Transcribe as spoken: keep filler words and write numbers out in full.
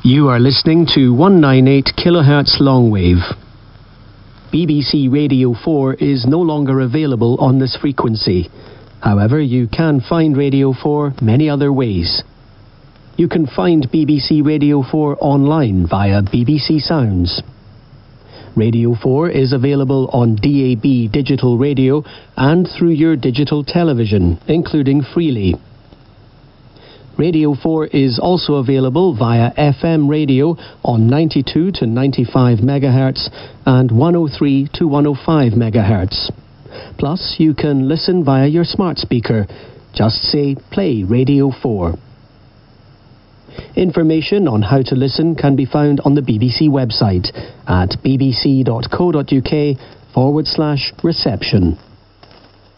You are listening to one ninety-eight kilohertz longwave. B B C Radio four is no longer available on this frequency. However, you can find Radio four many other ways. You can find B B C Radio four online via B B C Sounds. Radio four is available on D A B digital radio and through your digital television, including Freely. Radio four is also available via F M radio on ninety-two to ninety-five megahertz and one oh three to one oh five megahertz. Plus, you can listen via your smart speaker. Just say, play Radio four. Information on how to listen can be found on the B B C website at bbc.co.uk forward slash reception.